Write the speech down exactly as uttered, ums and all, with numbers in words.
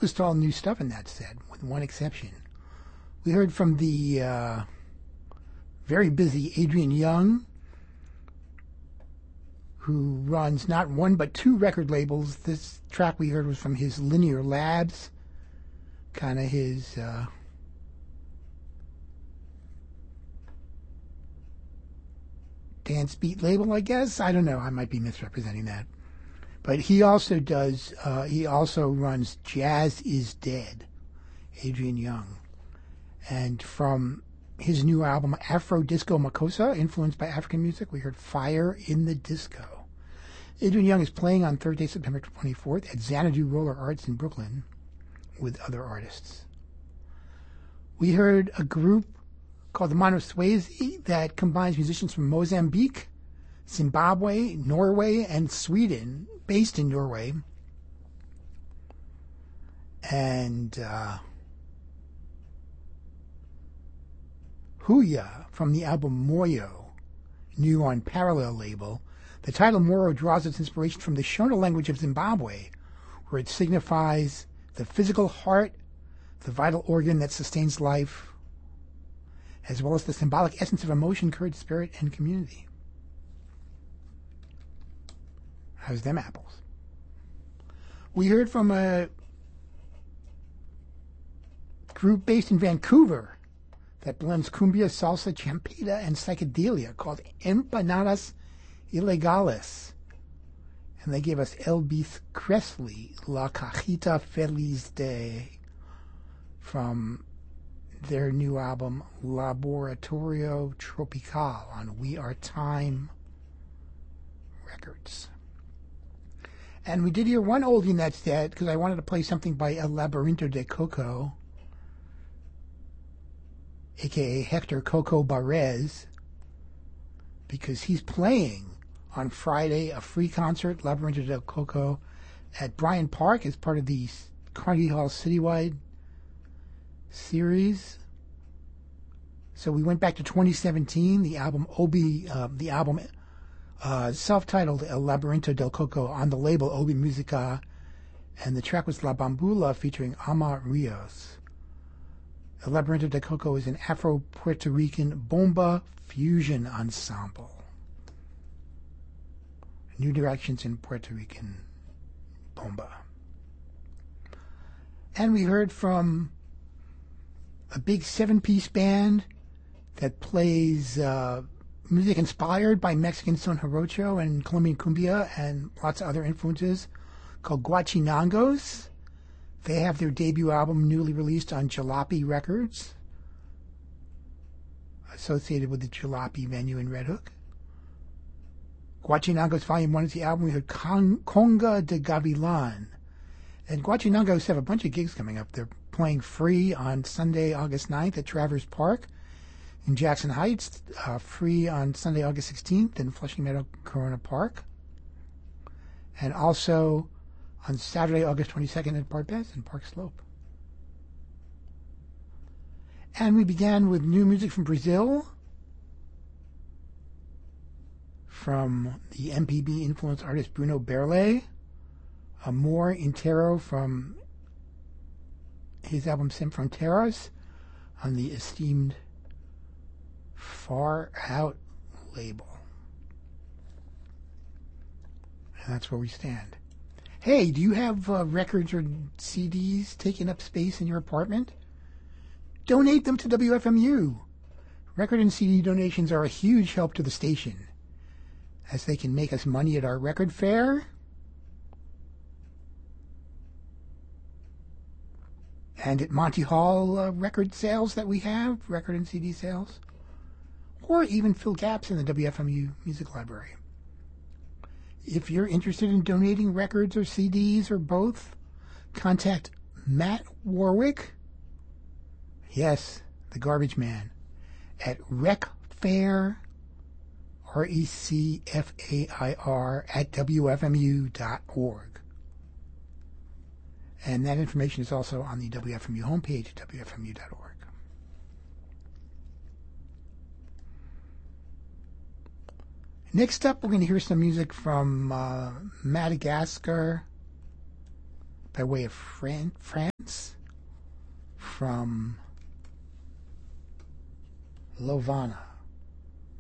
was all new stuff in that set, with one exception. We heard from the uh, very busy Adrian Young, who runs not one but two record labels. This track we heard was from his Linear Labs, kind of his uh, dance beat label, I guess. I don't know. I might be misrepresenting that. But he also does, uh, he also runs Jazz is Dead, Adrian Young. And from his new album, Afro Disco Makossa, influenced by African music, we heard Fire in the Disco. Adrian Young is playing on Thursday, September twenty-fourth at Xanadu Roller Arts in Brooklyn with other artists. We heard a group called the Mono Swayze that combines musicians from Mozambique, Zimbabwe, Norway, and Sweden, based in Norway. And uh, Huya from the album Moyo, new on Parallel label. The title Moro draws its inspiration from the Shona language of Zimbabwe, where it signifies the physical heart, the vital organ that sustains life, as well as the symbolic essence of emotion, courage, spirit, and community. How's them apples? We heard from a group based in Vancouver that blends cumbia, salsa, champita, and psychedelia called Empanadas Ilegales. And they gave us Elvis Presley, La Cajita Feliz de, from their new album Laboratorio Tropical on We Are Time Records. And we did hear one oldie in that set because I wanted to play something by El Laberinto de Coco, a k a. Hector Coco Barrez, because he's playing on Friday a free concert, Laberinto del Coco, at Bryant Park as part of the Carnegie Hall Citywide series. So we went back to twenty seventeen, the album Obi, uh, the album uh, self-titled El Laberinto del Coco on the label Obi Musica, and the track was La Bambula featuring Ama Rios. El Laberinto del Coco is an Afro-Puerto Rican bomba fusion ensemble. New directions in Puerto Rican bomba. And we heard from a big seven-piece band that plays uh, music inspired by Mexican son jarocho and Colombian cumbia and lots of other influences, called Guachinangos. They have their debut album newly released on Jalopy Records, associated with the Jalopy venue in Red Hook. Guachinangos Volume one is the album. We heard Con- Conga de Gavilan. And Guachinangos have a bunch of gigs coming up. They're playing free on Sunday, August ninth at Travers Park in Jackson Heights, uh, free on Sunday, August sixteenth in Flushing Meadow, Corona Park, and also on Saturday, August twenty-second at Port Bess and Park Slope. And we began with new music from Brazil, from the M P B influenced artist Bruno Berle, Amor Intero from his album Sem Fronteiras on the esteemed Far Out label. And that's where we stand. Hey, do you have uh, records or C Ds taking up space in your apartment? Donate them to W F M U. Record and C D donations are a huge help to the station, as they can make us money at our record fair, and at Monty Hall uh, record sales that we have, record and C D sales, or even fill gaps in the W F M U Music Library. If you're interested in donating records or C Ds or both, contact Matt Warwick, yes, the garbage man, at recfair, R E C F A I R, at W F M U dot org. And that information is also on the W F M U homepage at W F M U dot org. Next up, we're going to hear some music from uh, Madagascar by way of Fran- France from Lovana.